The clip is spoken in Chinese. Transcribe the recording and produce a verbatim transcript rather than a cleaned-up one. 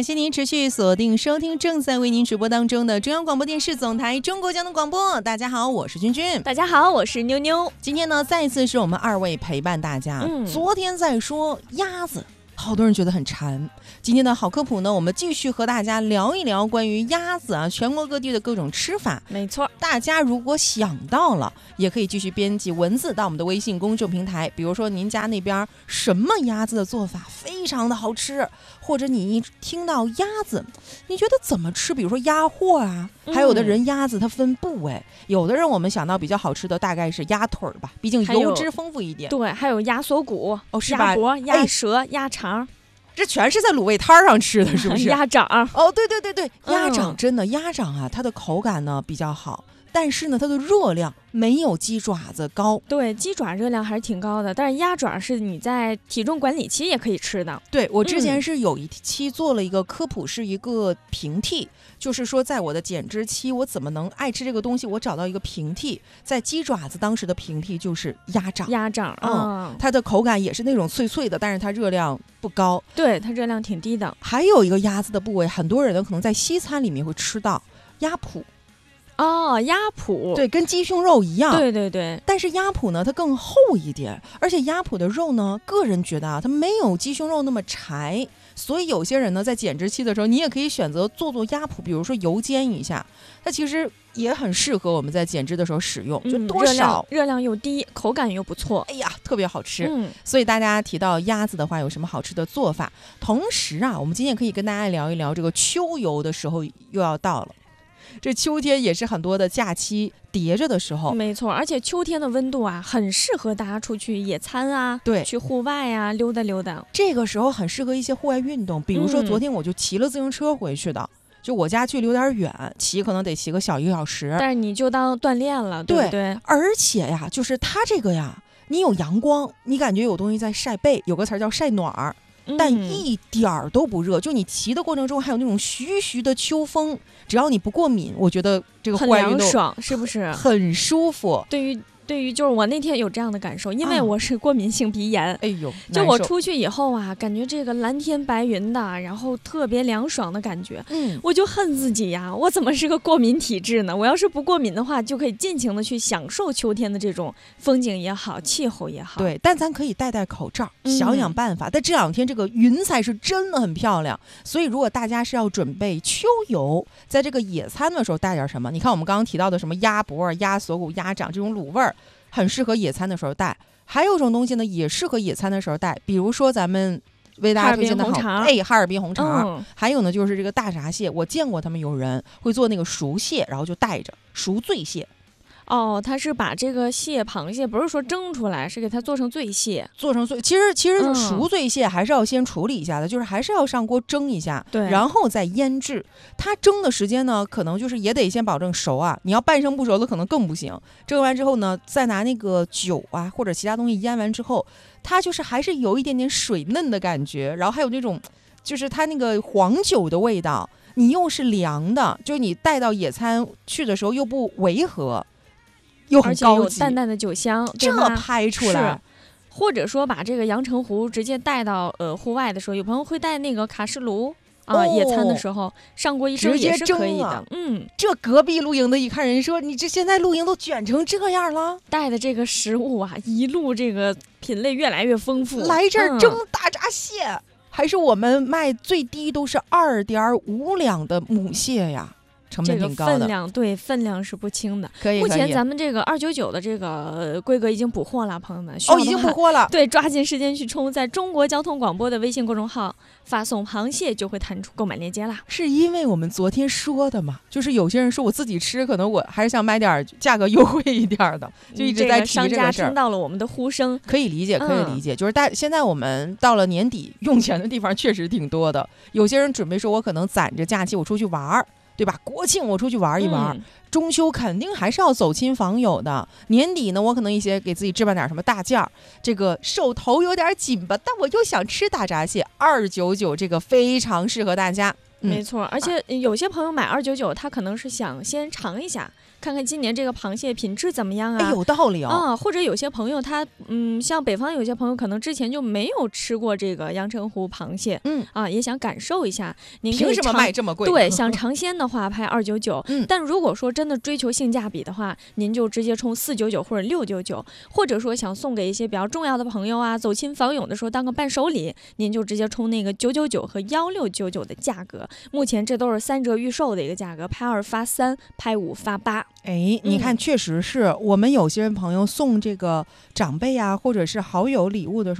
感谢您持续锁定收听正在为您直播当中的中央广播电视总台中国交通广播。大家好，我是君君。 大家好，我是妞妞。 今天呢，再一次是我们二位陪伴大家。嗯、昨天在说鸭子，好多人觉得很馋。今天的好科普呢，我们继续和大家聊一聊关于鸭子啊，全国各地的各种吃法。 没错， 大家如果想到了，也可以继续编辑文字到我们的微信公众平台。比如说您家那边什么鸭子的做法非常的好吃，或者你一听到鸭子，你觉得怎么吃？比如说鸭货啊，还有的人鸭子它分部位，嗯、有的人我们想到比较好吃的大概是鸭腿吧，毕竟油脂丰富一点。 对，还有鸭锁骨、 哦，是吧？ 鸭脖、鸭舌、哎、鸭肠。 这全是在卤味摊上吃的，是不是？ 鸭掌哦，对对对对，鸭掌真的，嗯、鸭掌啊，它的口感呢比较好，但是呢，它的热量没有鸡爪子高。 对，鸡爪热量还是挺高的，但是鸭爪是你在体重管理期也可以吃的。 对，我之前是有一期做了一个科普，是一个平替。嗯就是说在我的减脂期我怎么能爱吃这个东西，我找到一个平替，在鸡爪子当时的平替就是鸭掌。 鸭掌嗯，它的口感也是那种脆脆的，但是它热量不高。 对，它热量挺低的。 还有一个鸭子的部位，很多人呢可能在西餐里面会吃到鸭脯。 哦，鸭脯， 对，跟鸡胸肉一样。 对对对， 但是鸭脯呢它更厚一点，而且鸭脯的肉呢，个人觉得啊它没有鸡胸肉那么柴，所以有些人呢在减脂期的时候，你也可以选择做做鸭脯，比如说油煎一下，它其实也很适合我们在减脂的时候使用，就多少、 嗯、热量, 热量又低，口感又不错， 哎呀特别好吃。 嗯， 所以大家提到鸭子的话有什么好吃的做法，同时啊我们今天可以跟大家聊一聊这个秋游的时候又要到了，这秋天也是很多的假期叠着的时候。 没错，而且秋天的温度啊很适合大家出去野餐啊， 对， 去户外啊溜达溜达， 这个时候很适合一些户外运动，比如说昨天我就骑了自行车回去的、嗯、就我家距离有点远，骑可能得骑个小一个小时， 但是你就当锻炼了，对不对？ 而且呀就是它这个呀，你有阳光，你感觉有东西在晒背，有个词叫晒暖儿，但一点儿都不热、嗯、就你骑的过程中还有那种徐徐的秋风，只要你不过敏，我觉得这个户外运动很凉爽，是不是很舒服？ 对于对于就是我那天有这样的感受，因为我是过敏性鼻炎、啊、 哎呦， 就我出去以后啊，感觉这个蓝天白云的，然后特别凉爽的感觉，嗯，我就恨自己呀，我怎么是个过敏体质呢？我要是不过敏的话，就可以尽情的去享受秋天的这种风景也好，气候也好。 对，但咱可以戴戴口罩，想想办法、嗯、但这两天这个云彩是真的很漂亮，所以如果大家是要准备秋游，在这个野餐的时候带点什么，你看我们刚刚提到的什么鸭脖、鸭锁骨、鸭掌这种卤味儿，很适合野餐的时候带。还有一种东西呢，也适合野餐的时候带，比如说咱们为大家推荐的好，哎，哈尔滨红肠、嗯。还有呢，就是这个大闸蟹，我见过他们有人会做那个熟蟹，然后就带着熟醉蟹。 哦，他是把这个蟹、螃蟹不是说蒸出来，是给它做成醉蟹， 做成醉。其实其实熟醉蟹还是要先处理一下的、嗯，就是还是要上锅蒸一下， 对， 然后再腌制。它蒸的时间呢，可能就是也得先保证熟啊。你要半生不熟的，可能更不行。蒸完之后呢，再拿那个酒啊或者其他东西腌完之后，它就是还是有一点点水嫩的感觉，然后还有那种就是它那个黄酒的味道，你又是凉的，就是你带到野餐去的时候又不违和。又很高级， 而且有淡淡的酒香， 这拍出来。 或者说把这个阳澄湖直接带到呃户外的时候，有朋友会带那个卡式炉啊、呃哦，野餐的时候上锅一蒸也是可以的。嗯， 这隔壁露营的一看人说，你这现在露营都卷成这样了， 带的这个食物啊，一路这个品类越来越丰富。 来这儿蒸大闸蟹、嗯，还是我们卖最低都是二点五两的母蟹呀。成本挺高的， 这个分量对分量是不轻的。 可以， 目前咱们这个二九九的这个规格已经补货了，朋友们。 哦，已经补货了。 对，抓紧时间去冲，在中国交通广播的微信公众号发送螃蟹就会弹出购买链接啦。 是因为我们昨天说的嘛，就是有些人说我自己吃，可能我还是想买点价格优惠一点的，就一直在提这个事儿。 商家听到了我们的呼声， 可以理解，可以理解。嗯、就是大现在我们到了年底，用钱的地方确实挺多的。有些人准备说，我可能攒着假期我出去玩儿。对吧？国庆我出去玩一玩、嗯，中秋肯定还是要走亲访友的。年底呢，我可能一些给自己置办点什么大件儿，这个手头有点紧吧，但我又想吃大闸蟹，二九九这个非常适合大家。 没错，而且有些朋友买二九九，他可能是想先尝一下，看看今年这个螃蟹品质怎么样啊？ 哎，有道理哦。 啊，或者有些朋友他，嗯，像北方有些朋友可能之前就没有吃过这个阳澄湖螃蟹， 嗯啊，也想感受一下。您凭什么卖这么贵？ 对，想尝鲜的话拍二九九， 嗯， 但如果说真的追求性价比的话，您就直接充四九九或者六九九，或者说想送给一些比较重要的朋友啊，走亲访友的时候当个伴手礼，您就直接充那个九九九和幺六九九的价格。目前这都是三折预售的一个价格，拍二发三，拍五发八。 哎，你看，确实是我们有些人朋友送这个长辈啊，或者是好友礼物的时候。